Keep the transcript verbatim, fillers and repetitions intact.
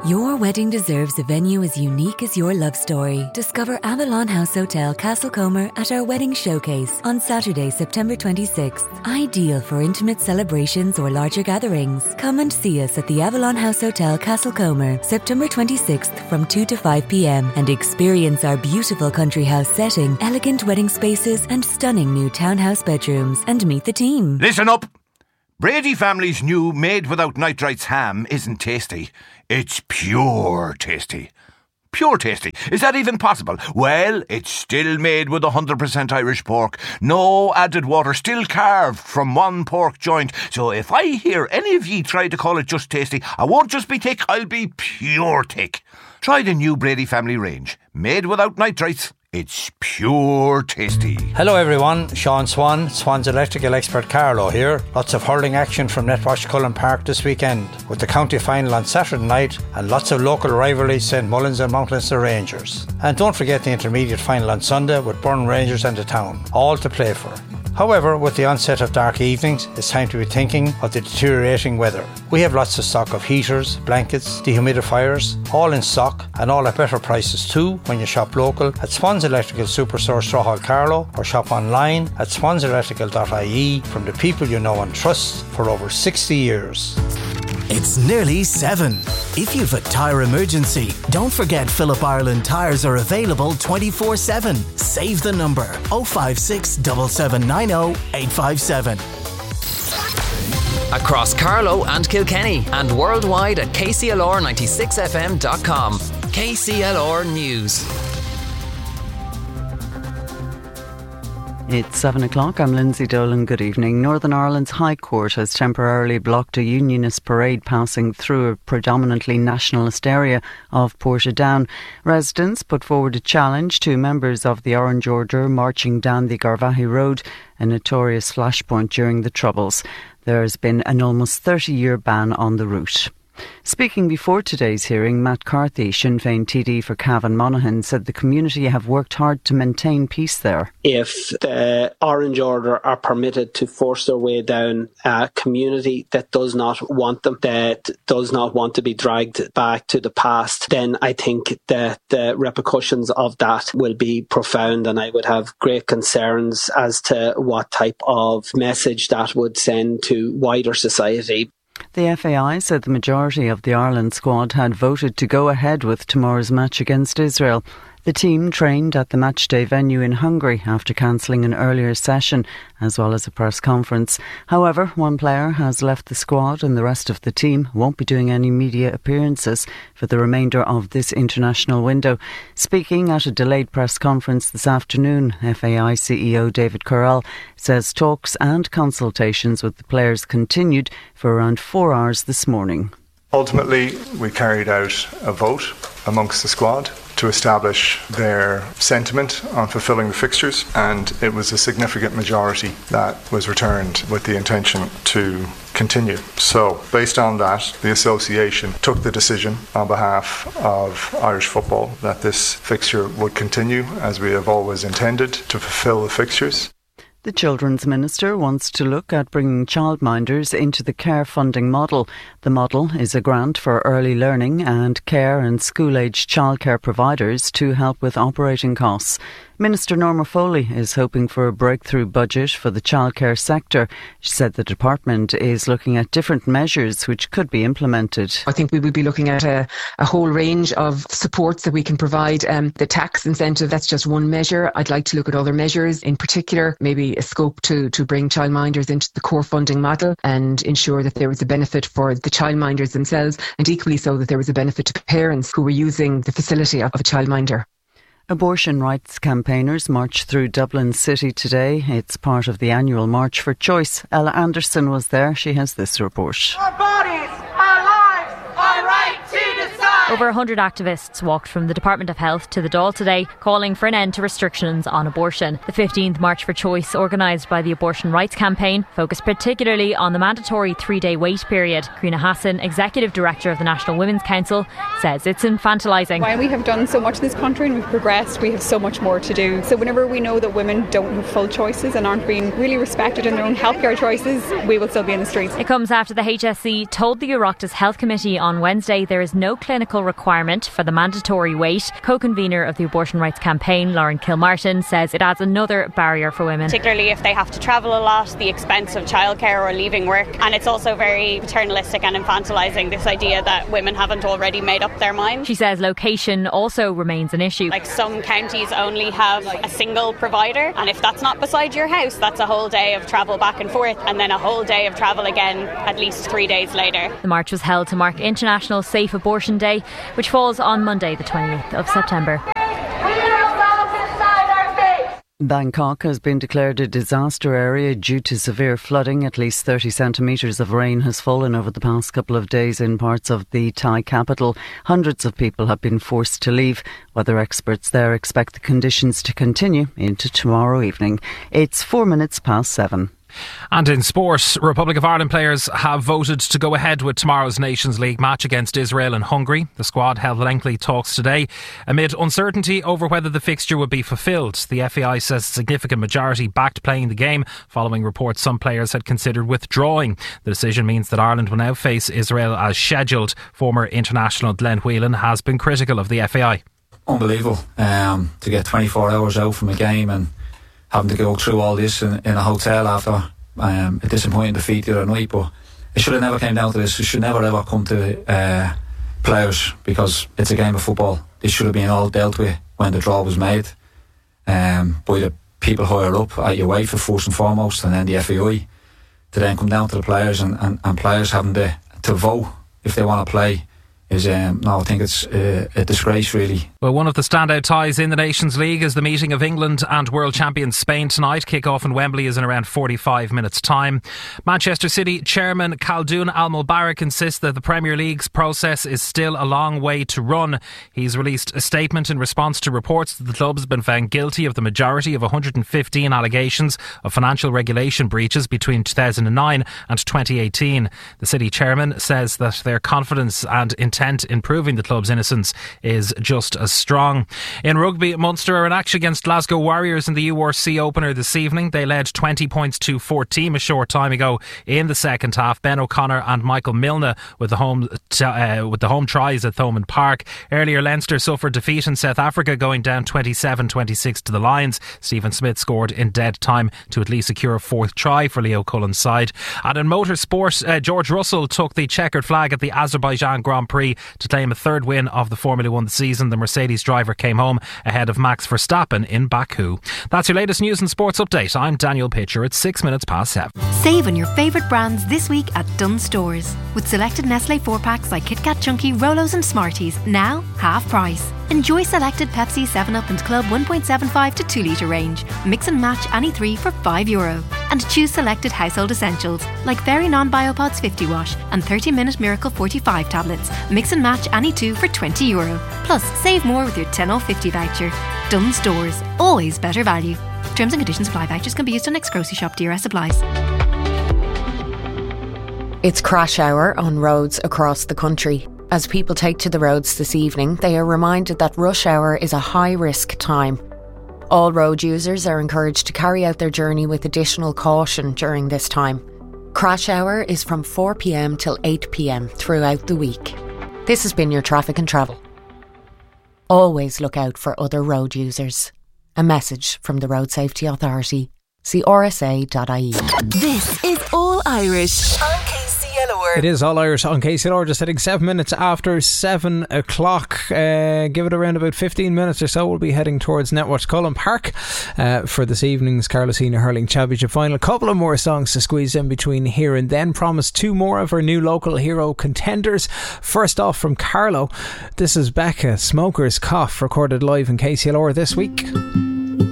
Your wedding deserves a venue as unique as your love story. Discover Avalon House Hotel Castlecomer at our wedding showcase on Saturday, September twenty-sixth. Ideal for intimate celebrations or larger gatherings. Come and see us at the Avalon House Hotel Castlecomer, September twenty-sixth from two to five p.m. and experience our beautiful country house setting, elegant wedding spaces and stunning new townhouse bedrooms, and meet the team. Listen up! Brady family's new made without nitrites ham isn't tasty. It's pure tasty. Pure tasty. Is that even possible? Well, it's still made with one hundred percent Irish pork. No added water, still carved from one pork joint. So if I hear any of ye try to call it just tasty, I won't just be thick, I'll be pure thick. Try the new Brady family range. Made without nitrites. It's pure tasty. Hello everyone, Sean Swan, Swan's electrical expert Carlo here. Lots of hurling action from Netwash Cullen Park this weekend, with the county final on Saturday night and lots of local rivalries, St Mullins and Mount Leinster Rangers. And don't forget the intermediate final on Sunday with Burn Rangers and the Town, all to play for. However, with the onset of dark evenings, it's time to be thinking of the deteriorating weather. We have lots of stock of heaters, blankets, dehumidifiers, all in stock and all at better prices too when you shop local at Swans Electrical Superstore Strawhall Carlow, or shop online at swans electrical dot I E from the people you know and trust for over sixty years. It's nearly seven. If you've a tyre emergency, don't forget Phillip Ireland tyres are available twenty-four seven. Save the number oh five six, seven seven nine oh, eight five seven. Across Carlow and Kilkenny and worldwide at K C L R ninety-six F M dot com. K C L R News. It's seven o'clock. I'm Lindsay Dolan. Good evening. Northern Ireland's High Court has temporarily blocked a unionist parade passing through a predominantly nationalist area of Portadown. Residents put forward a challenge to members of the Orange Order marching down the Garvaghey Road, a notorious flashpoint during the Troubles. There has been an almost thirty-year ban on the route. Speaking before today's hearing, Matt Carthy, Sinn Féin T D for Cavan Monaghan, said the community have worked hard to maintain peace there. If the Orange Order are permitted to force their way down a community that does not want them, that does not want to be dragged back to the past, then I think that the repercussions of that will be profound, and I would have great concerns as to what type of message that would send to wider society. The F A I said the majority of the Ireland squad had voted to go ahead with tomorrow's match against Israel. The team trained at the matchday venue in Hungary after cancelling an earlier session, as well as a press conference. However, one player has left the squad and the rest of the team won't be doing any media appearances for the remainder of this international window. Speaking at a delayed press conference this afternoon, F A I C E O David Correll says talks and consultations with the players continued for around four hours this morning. Ultimately, we carried out a vote amongst the squad to establish their sentiment on fulfilling the fixtures, and it was a significant majority that was returned with the intention to continue. So, based on that, the association took the decision on behalf of Irish football that this fixture would continue as we have always intended, to fulfil the fixtures. The Children's Minister wants to look at bringing childminders into the care funding model. The model is a grant for early learning and care and school-aged childcare providers to help with operating costs. Minister Norma Foley is hoping for a breakthrough budget for the childcare sector. She said the department is looking at different measures which could be implemented. I think we would be looking at a, a whole range of supports that we can provide. Um, the tax incentive, that's just one measure. I'd like to look at other measures, in particular maybe a scope to, to bring childminders into the core funding model and ensure that there was a benefit for the childminders themselves, and equally so that there was a benefit to parents who were using the facility of, of a childminder. Abortion rights campaigners marched through Dublin City today. It's part of the annual March for Choice. Ella Anderson was there. She has this report. Our bodies, our lives, our right to decide. Over one hundred activists walked from the Department of Health to the Dáil today, calling for an end to restrictions on abortion. The fifteenth March for Choice, organised by the Abortion Rights Campaign, focused particularly on the mandatory three-day wait period. Karina Hassan, Executive Director of the National Women's Council, says it's infantilising. While we have done so much in this country and we've progressed, we have so much more to do. So whenever we know that women don't have full choices and aren't being really respected in their own healthcare choices, we will still be in the streets. It comes after the H S E told the Oireachtas Health Committee on Wednesday there is no clinical medical requirement for the mandatory wait. Co-convener of the abortion rights campaign, Lauren Kilmartin, says it adds another barrier for women. Particularly if they have to travel a lot, the expense of childcare or leaving work. And it's also very paternalistic and infantilising, this idea that women haven't already made up their mind. She says location also remains an issue. Like some counties only have a single provider, and if that's not beside your house, that's a whole day of travel back and forth, and then a whole day of travel again at least three days later. The march was held to mark International Safe Abortion Day, which falls on Monday the twentieth of September. Bangkok has been declared a disaster area due to severe flooding. At least thirty centimetres of rain has fallen over the past couple of days in parts of the Thai capital. Hundreds of people have been forced to leave. Weather experts there expect the conditions to continue into tomorrow evening. It's four minutes past seven. And in sport, Republic of Ireland players have voted to go ahead with tomorrow's Nations League match against Israel and Hungary. The squad held lengthy talks today amid uncertainty over whether the fixture would be fulfilled. The F A I says a significant majority backed playing the game, following reports some players had considered withdrawing. The decision means that Ireland will now face Israel as scheduled. Former international Glenn Whelan has been critical of the F A I. Unbelievable um, to get twenty-four hours out from a game and having to go through all this in, in a hotel after um, a disappointing defeat the other night. But it should have never came down to this. It should never ever come to uh, players, because it's a game of football. This should have been all dealt with when the draw was made um, by the people higher up at your UEFA first and foremost, and then the F A I, to then come down to the players and, and, and players having to, to vote if they want to play. Is um, no, I think it's uh, a disgrace, really. Well, one of the standout ties in the Nations League is the meeting of England and world champions Spain tonight. Kick-off in Wembley is in around forty-five minutes' time. Manchester City chairman Khaldoon Al-Mubarak insists that the Premier League's process is still a long way to run. He's released a statement in response to reports that the club has been found guilty of the majority of one hundred fifteen allegations of financial regulation breaches between two thousand nine and twenty eighteen. The City chairman says that their confidence and intent in proving the club's innocence is just as strong. In rugby, Munster are in action against Glasgow Warriors in the U R C opener this evening. They led twenty points to fourteen a short time ago in the second half. Ben O'Connor and Michael Milne with the home t- uh, with the home tries at Thomond Park. Earlier, Leinster suffered defeat in South Africa, going down twenty-seven twenty-six to the Lions. Stephen Smith scored in dead time to at least secure a fourth try for Leo Cullen's side. And in motorsport, uh, George Russell took the checkered flag at the Azerbaijan Grand Prix to claim a third win of the Formula One season. The Mercedes driver came home ahead of Max Verstappen in Baku. That's your latest news and sports update. I'm Daniel Pitcher. It's six minutes past seven. Save on your favourite brands this week at Dunnes Stores. With selected Nestle four packs like Kit Kat Chunky, Rolos and Smarties, now half price. Enjoy selected Pepsi, seven up and Club one point seven five to two litre range. Mix and match any three for five euro. And choose selected household essentials like Fairy Non-Biopods fifty wash and thirty minute Miracle forty-five tablets. Mix and match any two for twenty euro. Plus, save more with your ten off fifty voucher. Dunnes Stores, always better value. Terms and conditions apply. Vouchers can be used on next grocery shop. D R S applies. It's crash hour on roads across the country. As people take to the roads this evening, they are reminded that rush hour is a high-risk time. All road users are encouraged to carry out their journey with additional caution during this time. Crash hour is from four p.m. till eight p.m. throughout the week. This has been your Traffic and Travel. Always look out for other road users. A message from the Road Safety Authority. See r s a dot i e. This is All Irish on K C L R. It is All Irish on K C L R, just heading seven minutes after seven o'clock. Uh, give it around about fifteen minutes or so. We'll be heading towards Netwatch Cullen Park uh, for this evening's Carlosina Hurling Championship final. A couple of more songs to squeeze in between here and then. Promise two more of our new local hero contenders. First off, from Carlo, this is Becca, Smoker's Cough, recorded live in K C L R this week.